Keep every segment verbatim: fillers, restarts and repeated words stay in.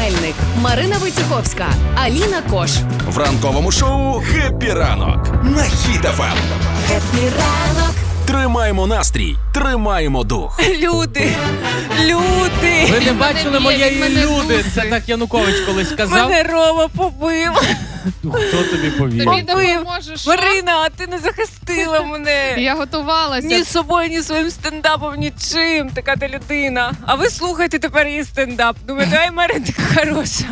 Мельник, Марина Войцеховська, Аліна Кош. В ранковому шоу «Хеппі ранок» на Хіт еф ем. Хеппі ранок. Тримаємо настрій, тримаємо дух. Люди, люди. Ви не бачили моєї люди? Це так Янукович колись сказав. Мене Рома побив. Хто тобі повірив? Тобі допоможе, що? Марина, ти не захистила мене. Я готувалася. Ні з собою, ні своїм стендапом, нічим. Така ти людина. А ви слухайте тепер її стендап. Думаєте, ай, Марина, така хороша.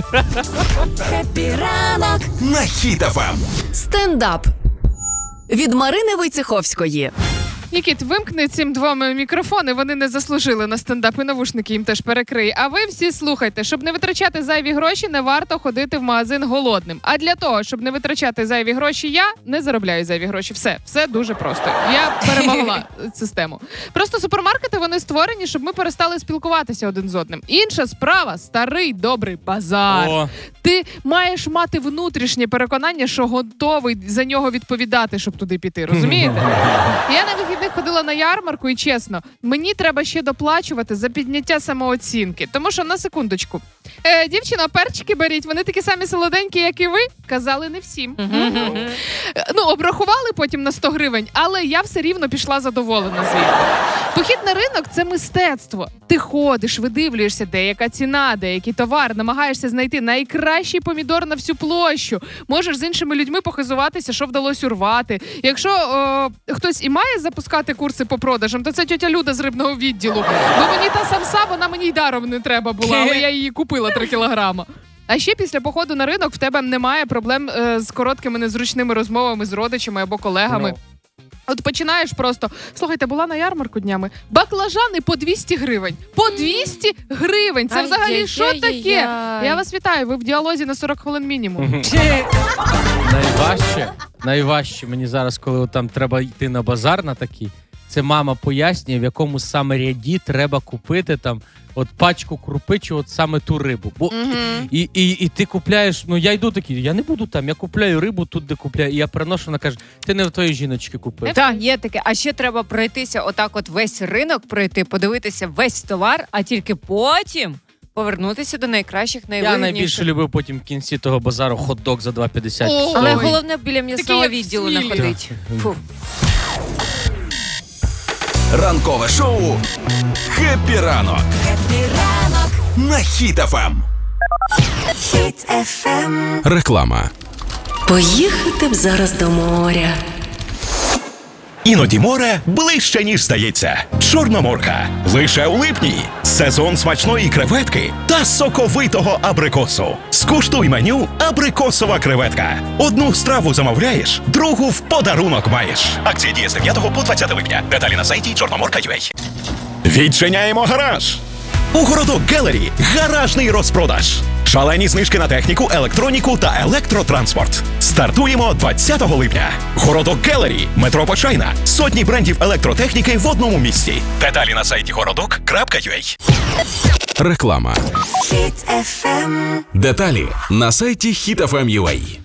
Хеппі ранок На Хіт еф ем. Стендап від Марини Войцеховської. Нікіт, вимкни цим двом мікрофони, вони не заслужили на стендап, і навушники їм теж перекрий. А ви всі слухайте, щоб не витрачати зайві гроші, не варто ходити в магазин голодним. А для того, щоб не витрачати зайві гроші, я не заробляю зайві гроші. Все, все дуже просто. Я перемогла систему. Просто супермаркети, вони створені, щоб ми перестали спілкуватися один з одним. Інша справа – старий добрий базар. О. Ти маєш мати внутрішнє переконання, що готовий за нього відповідати, щоб туди піти, розумієте? Я на вихідних ходила на ярмарку і, чесно, мені треба ще доплачувати за підняття самооцінки. Тому що, на секундочку, е, дівчина, перчики беріть, вони такі самі солоденькі, як і ви. Казали не всім. Mm-hmm. Ну, обрахували потім на сто гривень, але я все рівно пішла задоволена звідти. Похід на ринок – це мистецтво. Ти ходиш, видивлюєшся, де яка ціна, де який товар, намагаєшся знайти найкращий помідор на всю площу. Можеш з іншими людьми похизуватися, що вдалося урвати. Якщо о, хтось і має запускати курси по продажам, то це тьотя Люда з рибного відділу. Бо мені та самса, вона мені й даром не треба була, але я її купила три кілограма. А ще після походу на ринок в тебе немає проблем е, з короткими незручними розмовами з родичами або колегами. No. От починаєш просто, слухайте, була на ярмарку днями, баклажани по двісті гривень. По двісті гривень! Це взагалі що таке? Я вас вітаю, ви в діалозі на сорок хвилин мінімум. Найважче, найважче мені зараз, коли там треба йти на базар на такий, це мама пояснює, в якому саме ряді треба купити там от пачку крупи чи от саме ту рибу. Бо mm-hmm. і, і, і ти купляєш, ну я йду такий, я не буду там, я купляю рибу тут, де купляю. І я приношу, вона каже, ти не в твоїй жіночки купив. Так, є таке. А ще треба пройтися отак от весь ринок пройти, подивитися весь товар, а тільки потім повернутися до найкращих, найвигідніших. Я найбільше любив потім в кінці того базару хот-дог за два п'ятдесят. Але головне біля м'ясного Такий, відділу не ходить. Фу. Ранкове шоу «Хеппі ранок» Хеппі ранок на Хіт еф ем. Хіт еф ем. Реклама. Поїхати б зараз до моря. Іноді море ближче, ніж здається. Чорноморка. Лише у липні. Сезон смачної креветки та соковитого абрикосу. Скуштуй меню «Абрикосова креветка». Одну страву замовляєш, другу в подарунок маєш. Акція діє з дев'ятого по двадцяте липня. Деталі на сайті чорноморка крапка ю а. Відчиняємо гараж. У Городок Гелері гаражний розпродаж. Шалені знижки на техніку, електроніку та електротранспорт. Стартуємо двадцятого липня. Городок Гелері, метро Почайна. Сотні брендів електротехніки в одному місці. Деталі на сайті городок крапка ю а. Реклама. Хіт еф ем. Деталі на сайті хіт еф ем крапка ю а.